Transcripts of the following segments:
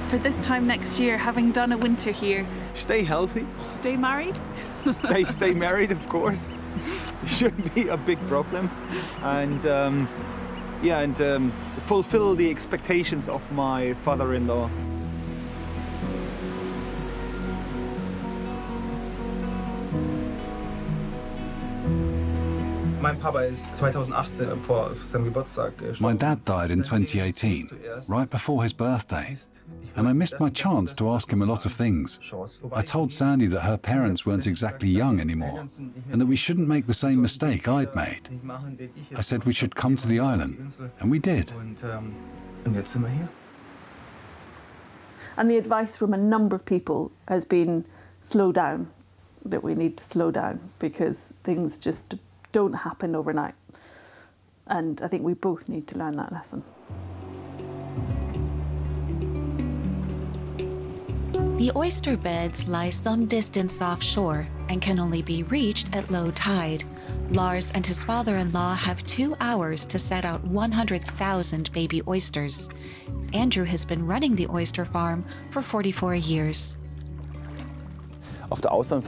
for this time next year, having done a winter here? Stay healthy. Stay married? Stay married, of course. Shouldn't be a big problem. And fulfill the expectations of my father-in-law. My dad died in 2018, right before his birthday, and I missed my chance to ask him a lot of things. I told Sandy that her parents weren't exactly young anymore, and that we shouldn't make the same mistake I'd made. I said we should come to the island, and we did. And the advice from a number of people has been slow down, that we need to slow down because things just don't happen overnight. And I think we both need to learn that lesson. The oyster beds lie some distance offshore and can only be reached at low tide. Lars and his father-in-law have 2 hours to set out 100,000 baby oysters. Andrew has been running the oyster farm for 44 years. Working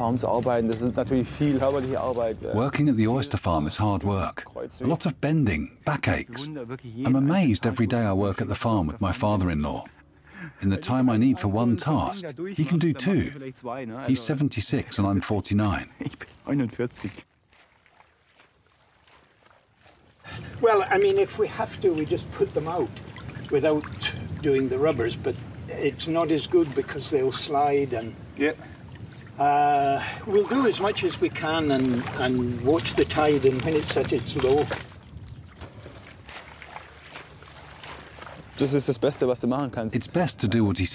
Working at the oyster farm is hard work. A lot of bending, backaches. I'm amazed every day I work at the farm with my father-in-law. In the time I need for one task, he can do 2. He's 76 and I'm 49. Well, I mean, if we have to, we just put them out without doing the rubbers, but it's not as good because they'll slide and... Yeah. We'll do as much as we can and watch the tide, and when it's at its low. It's best to do what he